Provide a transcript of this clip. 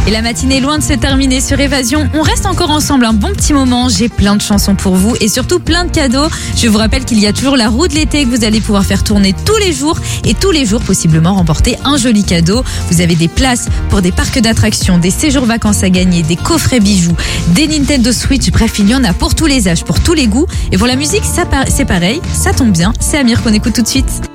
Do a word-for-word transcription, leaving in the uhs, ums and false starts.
Et la matinée est loin de se terminer sur Évasion. On reste encore ensemble un bon petit moment. J'ai plein de chansons pour vous et surtout plein de cadeaux. Je vous rappelle qu'il y a toujours la roue de l'été que vous allez pouvoir faire tourner tous les jours et tous les jours possiblement remporter un joli cadeau. Vous avez des places pour des parcs d'attractions, des séjours vacances à gagner, des coffrets bijoux, des Nintendo Switch. Bref, il y en a pour tous les âges, pour tous les goûts. Et pour la musique, ça, c'est pareil. Ça tombe bien. C'est Amir qu'on écoute tout de suite.